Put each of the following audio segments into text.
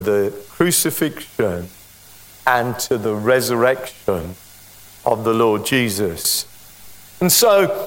the crucifixion and to the resurrection of the Lord Jesus. And so,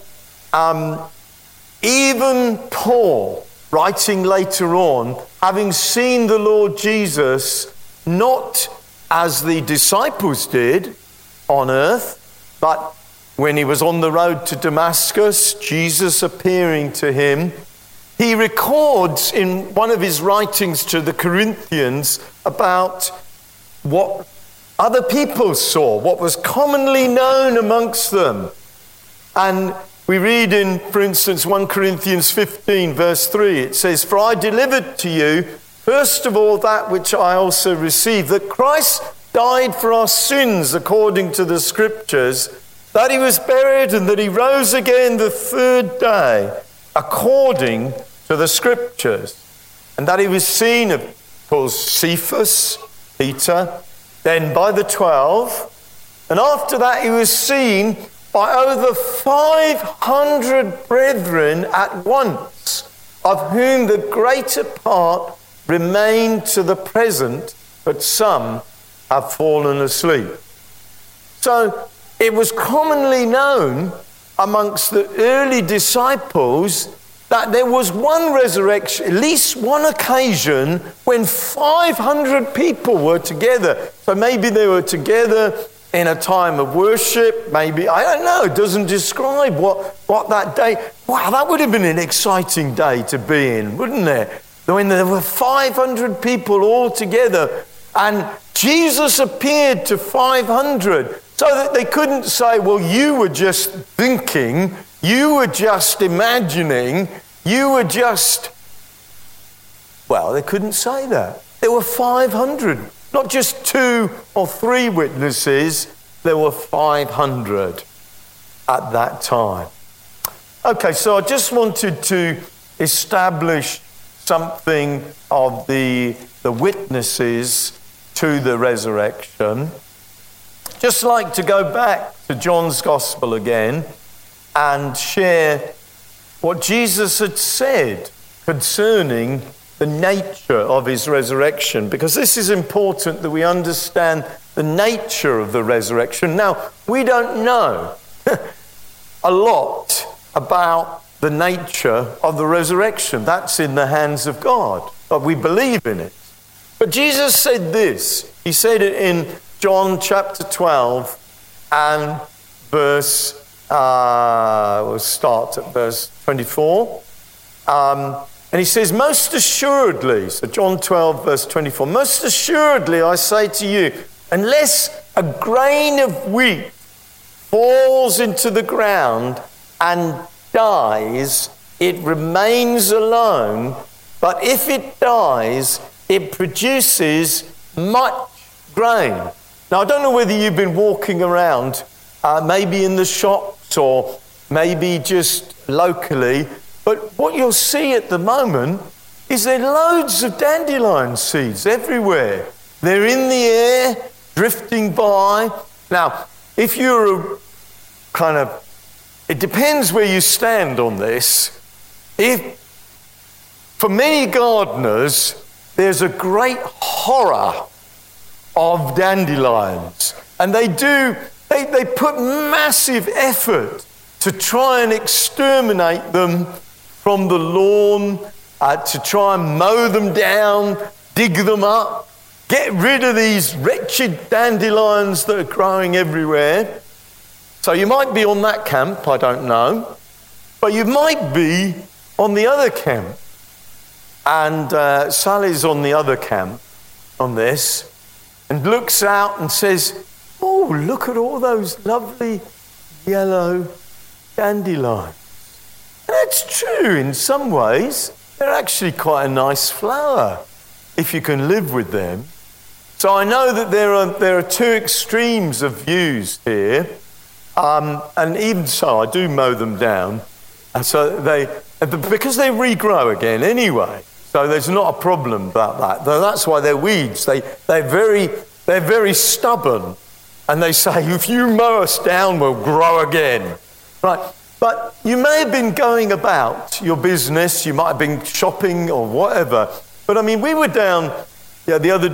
even Paul, writing later on, having seen the Lord Jesus, not as the disciples did on earth, but when he was on the road to Damascus, Jesus appearing to him, he records in one of his writings to the Corinthians about what other people saw, what was commonly known amongst them. And we read in, for instance, 1 Corinthians 15, verse 3, it says, "For I delivered to you, first of all, that which I also received, that Christ died for our sins according to the Scriptures, that he was buried and that he rose again the third day according to the Scriptures, and that he was seen of Cephas, Peter, then by the 12, and after that he was seen by over 500 brethren at once, of whom the greater part remain to the present, but some have fallen asleep." So it was commonly known amongst the early disciples that there was one resurrection, at least one occasion, when 500 people were together. So maybe they were together in a time of worship, maybe, I don't know, it doesn't describe what that day, wow, that would have been an exciting day to be in, wouldn't it? When there were 500 people all together, and Jesus appeared to 500, so that they couldn't say, well, you were just thinking, you were just imagining, you were just... Well, they couldn't say that. There were 500, not just 2 or 3 witnesses, there were 500 at that time. Okay, so I just wanted to establish something of the witnesses to the resurrection. Just like to go back to John's Gospel again and share what Jesus had said concerning the nature of his resurrection, because this is important that we understand the nature of the resurrection. Now, we don't know a lot about the nature of the resurrection. That's in the hands of God, but we believe in it. But Jesus said this. He said it in John chapter 12 and verse, we'll start at verse 24. And he says, most assuredly, so John 12 verse 24, most assuredly I say to you, unless a grain of wheat falls into the ground and dies, it remains alone, but if it dies, it produces much grain. Now, I don't know whether you've been walking around, maybe in the shops or maybe just locally, but what you'll see at the moment is there are loads of dandelion seeds everywhere. They're in the air, drifting by. Now, if you're a kind of, it depends where you stand on this. If, for many gardeners, there's a great horror of dandelions. And they put massive effort to try and exterminate them from the lawn, to try and mow them down, dig them up, get rid of these wretched dandelions that are growing everywhere. So you might be on that camp, I don't know, but you might be on the other camp. And Sally's on the other camp on this and looks out and says, oh, look at all those lovely yellow dandelions. And that's true in some ways. They're actually quite a nice flower if you can live with them. So I know that there are 2 extremes of views here. And even so, I do mow them down. And so because they regrow again anyway. So there's not a problem about that. That's why they're weeds. They're very stubborn. And they say, if you mow us down, we'll grow again. Right? But you may have been going about your business. You might have been shopping or whatever. But I mean, we were down Yeah, the other